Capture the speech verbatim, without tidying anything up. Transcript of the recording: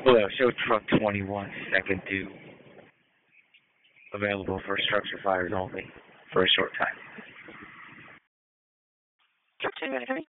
Well, show truck twenty-one, second due. Available for structure fires only for a short time. Truck twenty-one,